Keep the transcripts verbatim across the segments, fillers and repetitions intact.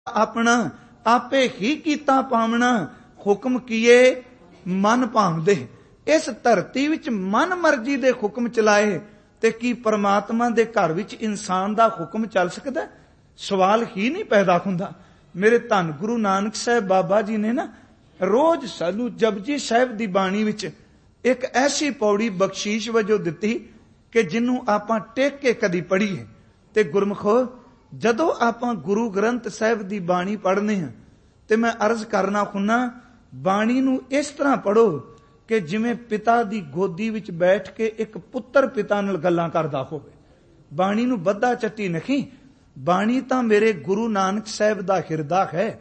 ਆਪਣਾ ਆਪੇ ਹੀ ਕੀਤਾ ਪਾਵਣਾ, ਹੁਕਮ ਕੀਏ ਮਨ ਭਾਵਦੇ। ਇਸ ਧਰਤੀ ਵਿੱਚ ਮਨ ਮਰਜ਼ੀ ਦੇ ਹੁਕਮ ਚਲਾਏ ਤੇ ਕੀ ਪਰਮਾਤਮਾ ਦੇ ਘਰ ਵਿੱਚ ਇਨਸਾਨ ਦਾ ਹੁਕਮ ਚੱਲ ਸਕਦਾ? ਸਵਾਲ ਹੀ ਨਹੀਂ ਪੈਦਾ ਹੁੰਦਾ। ਮੇਰੇ ਧੰਨ ਗੁਰੂ ਨਾਨਕ ਸਾਹਿਬ ਬਾਬਾ ਜੀ ਨੇ ਨਾ ਰੋਜ਼ ਸਾਨੂੰ ਜਪਜੀ ਸਾਹਿਬ ਦੀ ਬਾਣੀ ਵਿੱਚ ਇੱਕ ਐਸੀ ਪੌੜੀ ਬਖਸ਼ੀਸ਼ ਵਜੋਂ ਦਿੱਤੀ ਕਿ ਜਿਹਨੂੰ ਆਪਾਂ ਟੇਕ ਕੇ ਕਦੀ ਪੜ੍ਹੀਏ। ਤੇ ਗੁਰਮਖੋ, ਜਦੋਂ ਆਪਾਂ ਗੁਰੂ ਗ੍ਰੰਥ ਸਾਹਿਬ ਦੀ ਬਾਣੀ ਪੜ੍ਹਨੇ ਹਾਂ ਤੇ ਮੈਂ ਅਰਜ਼ ਕਰਨਾ ਹੁੰਨਾ, ਬਾਣੀ ਨੂੰ ਇਸ ਤਰ੍ਹਾਂ ਪੜ੍ਹੋ ਕਿ ਜਿਵੇਂ ਪਿਤਾ ਦੀ ਗੋਦੀ ਵਿੱਚ ਬੈਠ ਕੇ ਇੱਕ ਪੁੱਤਰ ਪਿਤਾ ਨਾਲ ਗੱਲਾਂ ਕਰਦਾ ਹੋਵੇ। ਬਾਣੀ ਨੂੰ ਬੱਧਾ ਚੱਟੀ ਨਹੀਂ। ਬਾਣੀ ਤਾਂ ਮੇਰੇ ਗੁਰੂ ਨਾਨਕ ਸਾਹਿਬ ਦਾ ਹਿਰਦਾ ਹੈ,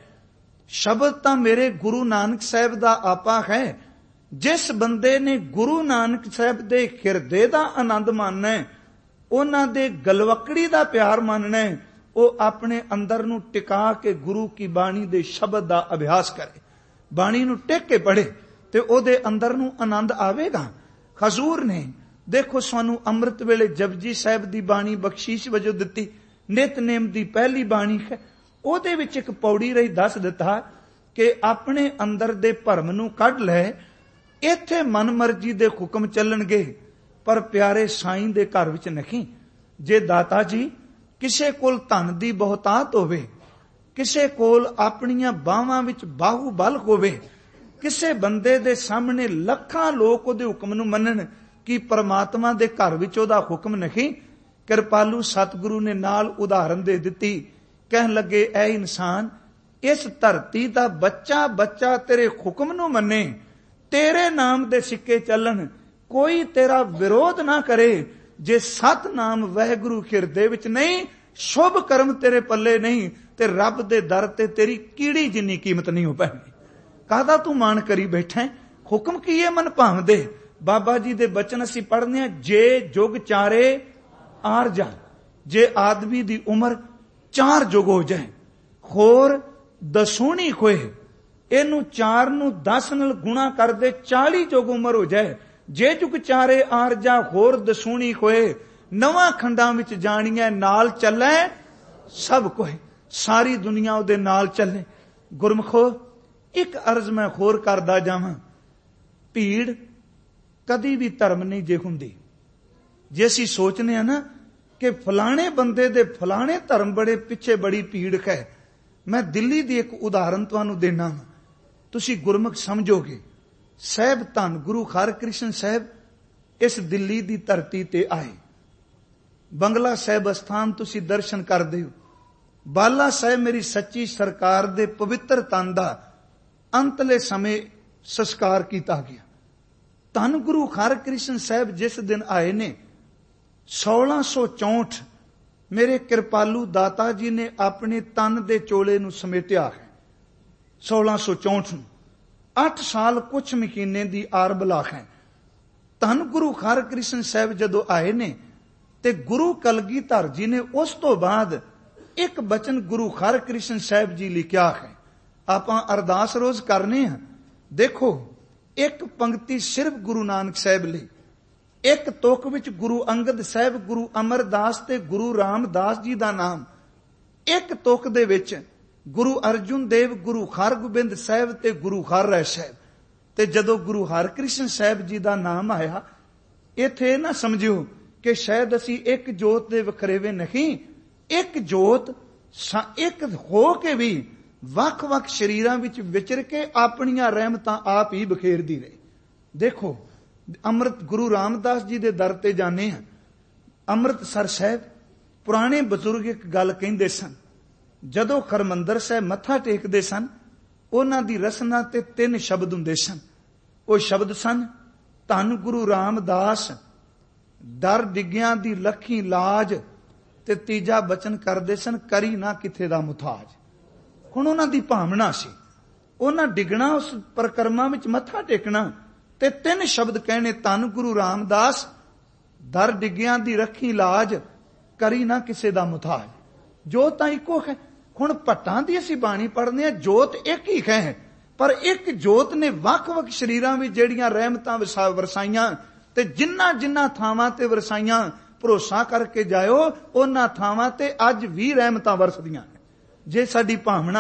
ਸ਼ਬਦ ਤਾਂ ਮੇਰੇ ਗੁਰੂ ਨਾਨਕ ਸਾਹਿਬ ਦਾ ਆਪਾ ਹੈ। ਜਿਸ ਬੰਦੇ ਨੇ ਗੁਰੂ ਨਾਨਕ ਸਾਹਿਬ ਦੇ ਹਿਰਦੇ ਦਾ ਆਨੰਦ ਮਾਣਨਾ ਹੈ, ਉਹਨਾਂ ਦੇ ਗਲਵਕੜੀ ਦਾ ਪਿਆਰ ਮਾਣਨਾ ਹੈ, ਉਹ ਆਪਣੇ ਅੰਦਰ ਨੂੰ ਟਿਕਾ ਕੇ ਗੁਰੂ ਕੀ ਬਾਣੀ ਦੇ ਸ਼ਬਦ ਦਾ ਅਭਿਆਸ ਕਰੇ, ਬਾਣੀ ਨੂੰ ਟਿਕ ਕੇ ਪੜ੍ਹੇ ਤੇ ਉਹਦੇ ਅੰਦਰ ਨੂੰ ਆਨੰਦ ਆਵੇਗਾ। ਹਜ਼ੂਰ ਨੇ ਦੇਖੋ ਸਾਨੂੰ ਅੰਮ੍ਰਿਤ ਵੇਲੇ ਜਪਜੀ ਸਾਹਿਬ ਦੀ ਬਾਣੀ ਬਖਸ਼ੀਸ਼ ਵਜੋਂ ਦਿੱਤੀ, ਨਿਤਨੇਮ ਦੀ ਪਹਿਲੀ ਬਾਣੀ ਹੈ। ਉਹਦੇ ਵਿੱਚ ਇੱਕ ਪੌੜੀ ਰਹੀ ਦੱਸ ਦਿੱਤਾ ਕਿ ਆਪਣੇ ਅੰਦਰ ਦੇ ਭਰਮ ਨੂੰ ਕੱਢ ਲੈ, ਇੱਥੇ ਮਨ ਮਰਜ਼ੀ ਦੇ ਹੁਕਮ ਚੱਲਣਗੇ, ਪਰ ਪਿਆਰੇ ਸਾਈਂ ਦੇ ਘਰ ਵਿੱਚ ਨਹੀਂ। ਜੇ ਦਾਤਾ ਜੀ ਕਿਸੇ ਕੋਲ ਧਨ ਦੀ ਬਹੁਤਾਤ ਹੋਵੇ, ਕਿਸੇ ਕੋਲ ਆਪਣੀਆਂ ਬਾਹਾਂ ਵਿੱਚ ਬਾਹੂਬਲ ਹੋਵੇ, ਕਿਸੇ ਬੰਦੇ ਦੇ ਸਾਹਮਣੇ ਲੱਖਾਂ ਲੋਕ ਉਹਦੇ ਹੁਕਮ ਨੂੰ ਮੰਨਣ, ਕਿ ਪਰਮਾਤਮਾ ਦੇ ਘਰ ਵਿੱਚ ਉਹਦਾ ਹੁਕਮ ਨਹੀਂ? ਕਿਰਪਾਲੂ ਸਤਿਗੁਰੂ ਨੇ ਨਾਲ ਉਦਾਹਰਨ ਦੇ ਦਿੱਤੀ, ਕਹਿਣ ਲੱਗੇ, ਐ ਇਨਸਾਨ, ਇਸ ਧਰਤੀ ਦਾ ਬੱਚਾ ਬੱਚਾ ਤੇਰੇ ਹੁਕਮ ਨੂੰ ਮੰਨੇ, ਤੇਰੇ ਨਾਮ ਦੇ ਸਿੱਕੇ ਚੱਲਣ, ਕੋਈ ਤੇਰਾ ਵਿਰੋਧ ਨਾ ਕਰੇ। ਜੇ ਸਤਨਾਮ ਵਾਹਿਗੁਰੂ ਹਿਰਦੇ ਵਿੱਚ ਨਹੀਂ, ਸ਼ੁਭ ਕਰਮ ਤੇਰੇ ਪੱਲੇ ਨਹੀਂ, ਤੇ ਰੱਬ ਦੇ ਦਰ ਤੇ ਤੇਰੀ ਕੀੜੀ ਜਿੰਨੀ ਕੀਮਤ ਨਹੀਂ ਹੋ ਪੈਣੀ। ਕਾਹਦਾ ਤੂੰ ਮਾਣ ਕਰੀ ਬੈਠਾ? ਹੁਕਮ ਕੀਏ ਮਨ ਭਾਵਦੇ। ਬਾਬਾ ਜੀ ਦੇ ਬਚਨ ਅਸੀਂ ਪੜ੍ਹਨੇ ਆ, ਜੇ ਜੁਗ ਚਾਰੇ ਆਰ ਜਾ, ਜੇ ਆਦਮੀ ਦੀ ਉਮਰ ਚਾਰ ਜੁਗ ਹੋ ਜਾਏ, ਹੋਰ ਦਸੂਣੀ ਹੋਏ, ਇਹਨੂੰ ਚਾਰ ਨੂੰ ਦਸ ਨਾਲ ਗੁਣਾ ਕਰਦੇ ਚਾਲੀ ਜੁਗ ਉਮਰ ਹੋ ਜਾਏ। ਜੇ ਜੁਗ ਚਾਰੇ ਆਰ ਜਾ, ਹੋਰ ਦਸੂਣੀ ਹੋਏ, ਨਵਾਂ ਖੰਡਾਂ ਵਿੱਚ ਜਾਣੀਆਂ, ਨਾਲ ਚੱਲੇ ਸਭ ਕੋਏ, ਸਾਰੀ ਦੁਨੀਆ ਉਹਦੇ ਨਾਲ ਚੱਲੇ। ਗੁਰਮਖੋ, ਇੱਕ ਅਰਜ਼ ਮੈਂ ਹੋਰ ਕਰਦਾ ਜਾਵਾਂ, ਭੀੜ ਕਦੀ ਵੀ ਧਰਮ ਨਹੀਂ ਜੇ ਹੁੰਦੀ। ਜੇ ਅਸੀਂ ਸੋਚਨੇ ਆ ਨਾ ਕਿ ਫਲਾਣੇ ਬੰਦੇ ਦੇ ਫਲਾਣੇ ਧਰਮ ਬੜੇ ਪਿੱਛੇ ਬੜੀ ਭੀੜ ਹੈ, ਮੈਂ ਦਿੱਲੀ ਦੀ ਇੱਕ ਉਦਾਹਰਨ ਤੁਹਾਨੂੰ ਦੇਣਾ, ਤੁਸੀਂ ਗੁਰਮੁਖ ਸਮਝੋਗੇ। ਸਾਹਿਬ ਧੰਨ ਗੁਰੂ ਹਰਕ੍ਰਿਸ਼ਨ ਸਾਹਿਬ ਇਸ ਦਿੱਲੀ ਦੀ ਧਰਤੀ ਤੇ ਆਏ। ਬੰਗਲਾ ਸਾਹਿਬ ਅਸਥਾਨ ਤੁਸੀਂ ਦਰਸ਼ਨ ਕਰਦੇ ਹੋ। ਬਾਲਾ ਸਾਹਿਬ ਮੇਰੀ ਸੱਚੀ ਸਰਕਾਰ ਦੇ ਪਵਿੱਤਰ ਤਨ ਦਾ ਅੰਤਲੇ ਸਮੇਂ ਸੰਸਕਾਰ ਕੀਤਾ ਗਿਆ। ਧੰਨ ਗੁਰੂ ਹਰਕ੍ਰਿਸ਼ਨ ਸਾਹਿਬ ਜਿਸ ਦਿਨ ਆਏ ਨੇ, ਸੋਲਾਂ ਸੌ ਚੌਂਠ, ਮੇਰੇ ਕਿਰਪਾਲੂ ਦਾਤਾ ਜੀ ਨੇ ਆਪਣੇ ਤਨ ਦੇ ਚੋਲੇ ਨੂੰ ਸਮੇਟਿਆ ਹੈ। ਸੋਲਾਂ ਸੌ ਚੌਂਠ ਨੂੰ ਅੱਠ ਸਾਲ ਕੁਛ ਮਹੀਨੇ ਦੀ ਆਰ ਬਲਾ ਹੈ। ਧੰਨ ਗੁਰੂ ਹਰਕ੍ਰਿਸ਼ਨ ਸਾਹਿਬ ਜਦੋਂ ਆਏ ਨੇ ਤੇ ਗੁਰੂ ਕਲਗੀਧਰ ਜੀ ਨੇ ਉਸ ਤੋਂ ਬਾਅਦ ਇੱਕ ਬਚਨ ਗੁਰੂ ਹਰਕ੍ਰਿਸ਼ਨ ਸਾਹਿਬ ਜੀ ਲਿਖਿਆ ਹੈ। ਆਪਾਂ ਅਰਦਾਸ ਰੋਜ਼ ਕਰਨੇ ਆ। ਦੇਖੋ, ਇੱਕ ਪੰਕਤੀ ਸਿਰਫ ਗੁਰੂ ਨਾਨਕ ਸਾਹਿਬ ਲਈ, ਇੱਕ ਤੁਕ ਵਿੱਚ ਗੁਰੂ ਅੰਗਦ ਸਾਹਿਬ, ਗੁਰੂ ਅਮਰਦਾਸ ਤੇ ਗੁਰੂ ਰਾਮਦਾਸ ਜੀ ਦਾ ਨਾਮ, ਇੱਕ ਤੁਕ ਦੇ ਵਿੱਚ ਗੁਰੂ ਅਰਜੁਨ ਦੇਵ, ਗੁਰੂ ਹਰਗੋਬਿੰਦ ਸਾਹਿਬ ਤੇ ਗੁਰੂ ਹਰਿਰਾਏ ਸਾਹਿਬ। ਤੇ ਜਦੋਂ ਗੁਰੂ ਹਰਕ੍ਰਿਸ਼ਨ ਸਾਹਿਬ ਜੀ ਦਾ ਨਾਮ ਆਇਆ, ਇੱਥੇ ਨਾ ਸਮਝਿਓ ਕਿ ਸ਼ਾਇਦ ਅਸੀਂ ਇੱਕ ਜੋਤ ਦੇ ਵਖਰੇਵੇਂ ਨਹੀਂ, ਇੱਕ ਜੋਤ ਇੱਕ ਹੋ ਕੇ ਵੀ ਵੱਖ-ਵੱਖ ਸਰੀਰਾਂ ਵਿੱਚ ਵਿਚਰ ਕੇ ਆਪਣੀਆਂ ਰਹਿਮਤਾਂ ਆਪ ਹੀ ਬਖੇਰਦੀ ਰਹੀ। ਦੇਖੋ, ਅੰਮ੍ਰਿਤ ਗੁਰੂ ਰਾਮਦਾਸ ਜੀ ਦੇ ਦਰ ਤੇ ਜਾਣੇ ਆ। ਅੰਮ੍ਰਿਤਸਰ ਸਾਹਿਬ ਪੁਰਾਣੇ ਬਜ਼ੁਰਗ ਇੱਕ ਗੱਲ ਕਹਿੰਦੇ ਸਨ, ਜਦੋਂ ਹਰਿਮੰਦਰ ਸਾਹਿਬ ਮੱਥਾ ਟੇਕਦੇ ਸਨ, ਉਹਨਾਂ ਦੀ ਰਸਨਾ ਤੇ ਤਿੰਨ ਸ਼ਬਦ ਹੁੰਦੇ ਸਨ। ਉਹ ਸ਼ਬਦ ਸਨ, ਧੰਨ ਗੁਰੂ ਰਾਮਦਾਸ, ਦਰ ਡਿੱਗਿਆਂ ਦੀ ਲੱਖੀ ਲਾਜ, ਤੇ ਤੀਜਾ ਬਚਨ ਕਰਦੇ ਸਨ, ਕਰੀ ਨਾ ਕਿਥੇ ਦਾ ਮੁਥਾਜ। ਹੁਣ ਉਹਨਾਂ ਦੀ ਭਾਵਨਾ ਸੀ, ਉਹਨਾਂ ਡਿੱਗਣਾ, ਉਸ ਪਰਿਕਰਮਾ ਵਿੱਚ ਮੱਥਾ ਟੇਕਣਾ, ਤੇ ਤਿੰਨ ਸ਼ਬਦ ਕਹਿਣੇ, ਧੰਨ ਗੁਰੂ ਰਾਮਦਾਸ, ਦਰ ਡਿੱਗਿਆਂ ਦੀ ਰੱਖੀ ਲਾਜ, ਕਰੀ ਨਾ ਕਿਸੇ ਦਾ ਮੁਥਾਜ। ਜੋਤ ਤਾਂ ਇੱਕੋ ਹੈ। ਹੁਣ ਭੱਟਾਂ ਦੀ ਅਸੀਂ ਬਾਣੀ ਪੜ੍ਹਦੇ ਹਾਂ, ਜੋਤ ਇੱਕ ਹੀ ਹੈ, ਪਰ ਇੱਕ ਜੋਤ ਨੇ ਵੱਖ-ਵੱਖ ਸਰੀਰਾਂ ਵਿੱਚ ਜਿਹੜੀਆਂ ਰਹਿਮਤਾਂ ਵਰਸਾਈਆਂ, ਤੇ ਜਿੰਨਾ ਜਿੰਨਾ ਥਾਵਾਂ ਤੇ ਵਰਸਾਈਆਂ, ਭਰੋਸਾ ਕਰਕੇ ਜਾਇਓ, ਉਹਨਾਂ ਥਾਵਾਂ ਤੇ ਅੱਜ ਵੀ ਰਹਿਮਤਾਂ ਵਰਸਦੀਆਂ ਨੇ। ਜੇ ਸਾਡੀ ਭਾਵਨਾ